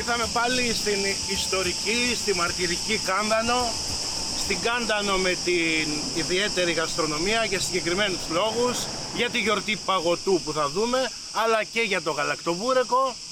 ήρθαμε πάλι στην ιστορική, στη μαρτυρική Κάνδανο, στην Κάνδανο με την ιδιαίτερη γαστρονομία για συγκεκριμένους λόγους, για τη γιορτή παγωτού που θα δούμε, αλλά και για το γαλακτοβούρεκο.